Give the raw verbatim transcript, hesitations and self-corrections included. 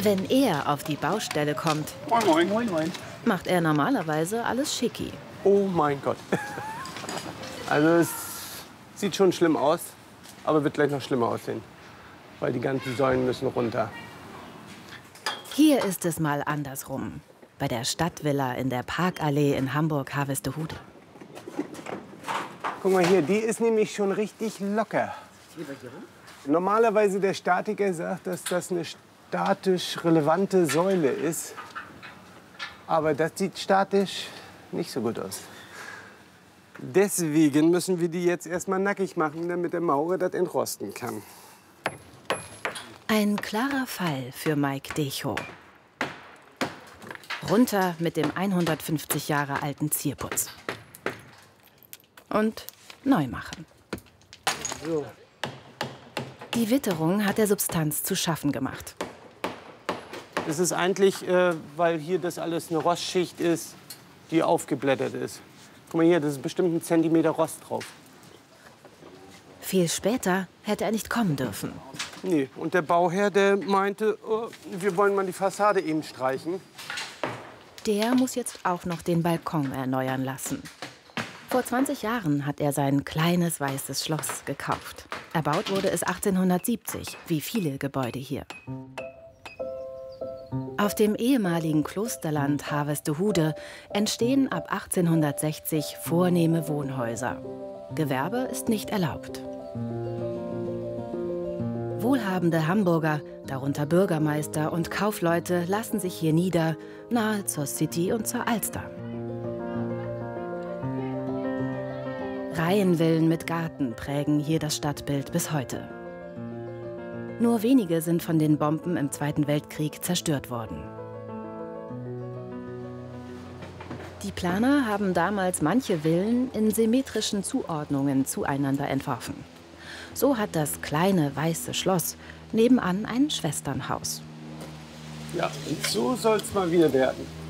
Wenn er auf die Baustelle kommt, Moin, moin. Moin, moin. macht er normalerweise alles schicki. Oh mein Gott. Also es sieht schon schlimm aus, aber wird gleich noch schlimmer aussehen. Weil die ganzen Säulen müssen runter. Hier ist es mal andersrum. Bei der Stadtvilla in der Parkallee in Hamburg-Harvestehude. Guck mal hier, die ist nämlich schon richtig locker. Normalerweise der Statiker sagt, dass das eine statisch relevante Säule ist. Aber das sieht statisch nicht so gut aus. Deswegen müssen wir die jetzt erstmal nackig machen, damit der Maurer das entrosten kann. Ein klarer Fall für Mike Decho. Runter mit dem hundertfünfzig Jahre alten Zierputz. Und neu machen. So. Die Witterung hat der Substanz zu schaffen gemacht. Das ist eigentlich, äh, weil hier das alles eine Rostschicht ist, die aufgeblättert ist. Guck mal hier, das ist bestimmt ein Zentimeter Rost drauf. Viel später hätte er nicht kommen dürfen. Nee, und der Bauherr, der meinte, oh, wir wollen mal die Fassade eben streichen. Der muss jetzt auch noch den Balkon erneuern lassen. Vor zwanzig Jahren hat er sein kleines weißes Schloss gekauft. Erbaut wurde es achtzehnhundertsiebzig, wie viele Gebäude hier. Auf dem ehemaligen Klosterland Harvestehude entstehen ab achtzehnhundertsechzig vornehme Wohnhäuser. Gewerbe ist nicht erlaubt. Wohlhabende Hamburger, darunter Bürgermeister und Kaufleute, lassen sich hier nieder, nahe zur City und zur Alster. Reihenvillen mit Garten prägen hier das Stadtbild bis heute. Nur wenige sind von den Bomben im Zweiten Weltkrieg zerstört worden. Die Planer haben damals manche Villen in symmetrischen Zuordnungen zueinander entworfen. So hat das kleine weiße Schloss nebenan ein Schwesternhaus. Ja, und so soll es mal wieder werden.